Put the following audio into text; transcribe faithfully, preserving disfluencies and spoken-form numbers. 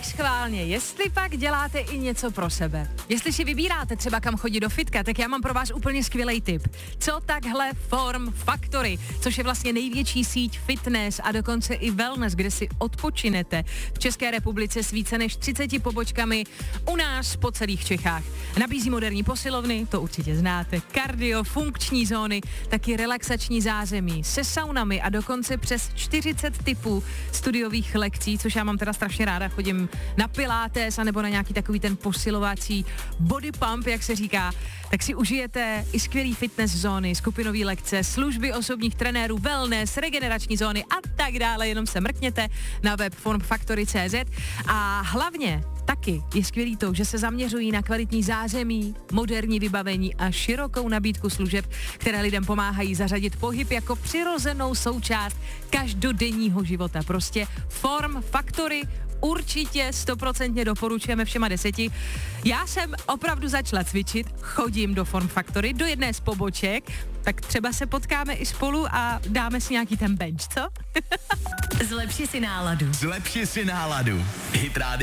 tak schválně, jestli pak děláte i něco pro sebe. Jestli si vybíráte třeba kam chodit do fitka, tak já mám pro vás úplně skvělý tip. Co takhle Form Factory, což je vlastně největší síť fitness a dokonce i wellness, kde si odpočinete v České republice s více než třiceti pobočkami u nás po celých Čechách. Nabízí moderní posilovny, to určitě znáte, kardio, funkční zóny, taky relaxační zázemí se saunami a dokonce přes čtyřicet typů studiových lekcí, což já mám teda strašně ráda, chodím na pilates anebo na nějaký takový ten posilovací body pump, jak se říká, tak si užijete i skvělý fitness zóny, skupinové lekce, služby osobních trenérů, wellness, regenerační zóny a tak dále, jenom se mrkněte na web formfactory tečka cé zet a hlavně taky je skvělý to, že se zaměřují na kvalitní zázemí, moderní vybavení a širokou nabídku služeb, které lidem pomáhají zařadit pohyb jako přirozenou součást každodenního života. Prostě Form Factory určitě stoprocentně doporučujeme všema deseti. Já jsem opravdu začala cvičit, chodím do Form Factory, do jedné z poboček, tak třeba se potkáme i spolu a dáme si nějaký ten bench, co? Zlepši si náladu. Zlepši si náladu. Hit Radio.